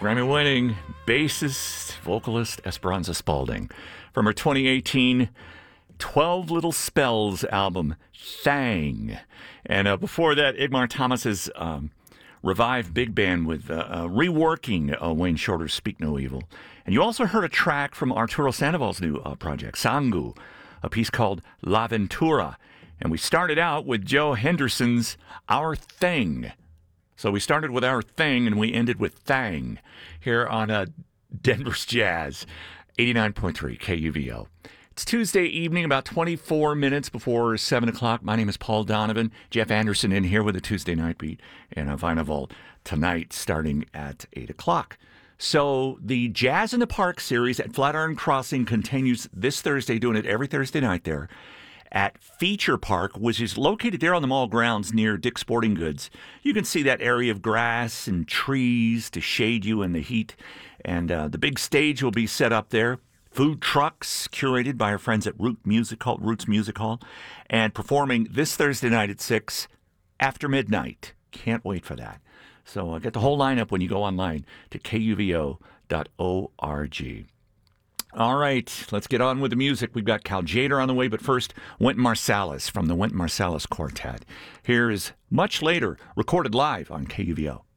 Grammy-winning bassist, vocalist Esperanza Spalding from her 2018 12 Little Spells album, Thang. And before that, Igmar Thomas's revived big band with reworking Wayne Shorter's Speak No Evil. And you also heard a track from Arturo Sandoval's new project, Sangu, a piece called La Ventura. And we started out with Joe Henderson's Our Thing. So we started with Our Thing and we ended with Thang here on Denver's Jazz, 89.3 KUVO. It's Tuesday evening, about 24 minutes before 7 o'clock. My name is Paul Donovan. Jeff Anderson in here with a Tuesday Night Beat and a Vinyl Vault tonight starting at 8 o'clock. So the Jazz in the Park series at Flatiron Crossing continues this Thursday, doing it every Thursday night there at Feature Park, which is located there on the mall grounds near Dick's Sporting Goods. You can see that area of grass and trees to shade you in the heat. And the big stage will be set up there. Food trucks curated by our friends at Roots Music Hall. And performing this Thursday night at 6 after midnight. Can't wait for that. So get the whole lineup when you go online to kuvo.org. All right, let's get on with the music. We've got Cal Tjader on the way, but first, Wynton Marsalis from the Wynton Marsalis Quartet. Here is Much Later, recorded live on KUVO.